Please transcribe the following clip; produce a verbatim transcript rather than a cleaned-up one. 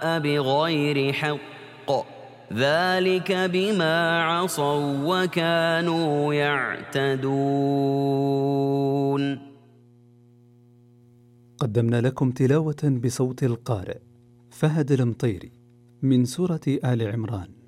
بغير حق ذلك بما عصوا وكانوا يعتدون. قدمنا لكم تلاوة بصوت القارئ فهد المطيري من سورة آل عمران.